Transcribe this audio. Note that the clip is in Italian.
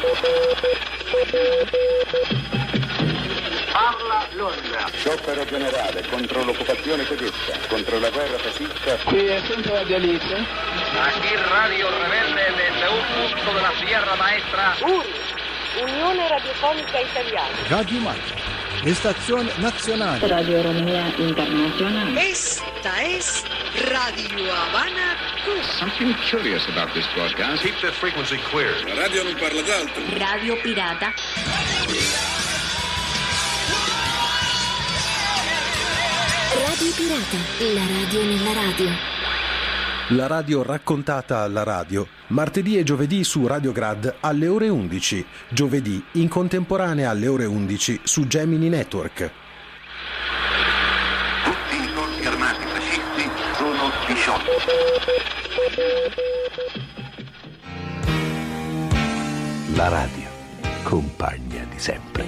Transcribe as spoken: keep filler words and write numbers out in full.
Parla Londra. Sciopero generale contro l'occupazione tedesca, contro la guerra fascista. Qui è sempre Radio Alice. Aquí Radio Rebelde desde un punto de la Sierra Maestra. U R I, Unione Radiofonica Italiana. Radio Malta, Estazione Nazionale. Radio Romania Internacional. Esta es Radio Habana Cuba. Something curious about this broadcast. Keep the frequency clear. La radio non parla d'altro. Radio Pirata. Radio Pirata, la radio nella radio. La radio raccontata alla radio, martedì e giovedì su Radio Grad alle ore undici, giovedì in contemporanea alle ore undici su Gemini Network. Tutti i corpi armati fascisti sono sciolti. La radio, compagna di sempre.